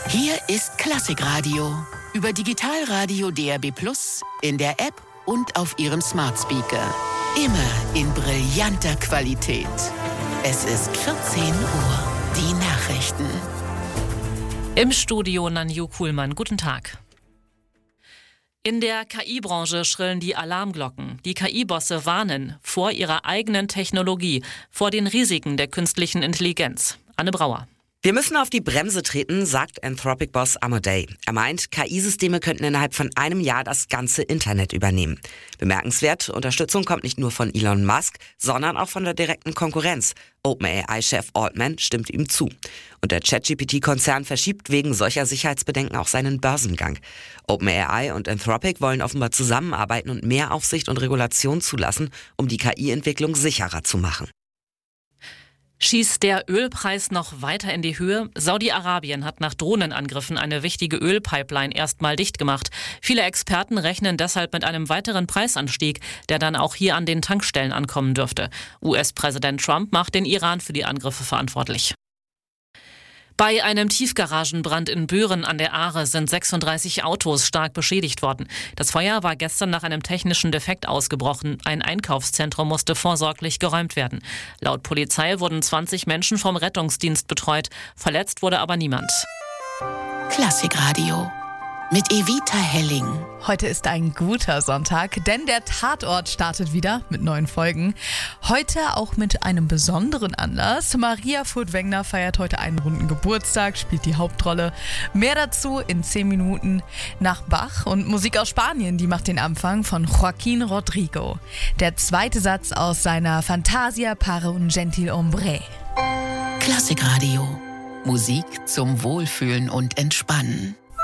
Hier ist Klassikradio. Über Digitalradio DAB+, in der App und auf Ihrem Smart Speaker. Immer in brillanter Qualität. Es ist 14 Uhr. Die Nachrichten. Im Studio Nanju Kuhlmann. Guten Tag. In der KI-Branche schrillen die Alarmglocken. Die KI-Bosse warnen vor ihrer eigenen Technologie, vor den Risiken der künstlichen Intelligenz. Anne Brauer. Wir müssen auf die Bremse treten, sagt Anthropic-Boss Amodei. Er meint, KI-Systeme könnten innerhalb von einem Jahr das ganze Internet übernehmen. Bemerkenswert, Unterstützung kommt nicht nur von Elon Musk, sondern auch von der direkten Konkurrenz. OpenAI-Chef Altman stimmt ihm zu. Und der ChatGPT-Konzern verschiebt wegen solcher Sicherheitsbedenken auch seinen Börsengang. OpenAI und Anthropic wollen offenbar zusammenarbeiten und mehr Aufsicht und Regulation zulassen, um die KI-Entwicklung sicherer zu machen. Schießt der Ölpreis noch weiter in die Höhe? Saudi-Arabien hat nach Drohnenangriffen eine wichtige Ölpipeline erstmal dicht gemacht. Viele Experten rechnen deshalb mit einem weiteren Preisanstieg, der dann auch hier an den Tankstellen ankommen dürfte. US-Präsident Trump macht den Iran für die Angriffe verantwortlich. Bei einem Tiefgaragenbrand in Büren an der Aare sind 36 Autos stark beschädigt worden. Das Feuer war gestern nach einem technischen Defekt ausgebrochen. Ein Einkaufszentrum musste vorsorglich geräumt werden. Laut Polizei wurden 20 Menschen vom Rettungsdienst betreut. Verletzt wurde aber niemand. Klassikradio mit Evita Helling. Heute ist ein guter Sonntag, denn der Tatort startet wieder mit neuen Folgen. Heute auch mit einem besonderen Anlass. Maria Furtwängler feiert heute einen runden Geburtstag, spielt die Hauptrolle. Mehr dazu in 10 Minuten nach Bach. Und Musik aus Spanien, die macht den Anfang von Joaquín Rodrigo. Der zweite Satz aus seiner Fantasia para un gentil hombre. Klassikradio. Musik zum Wohlfühlen und Entspannen.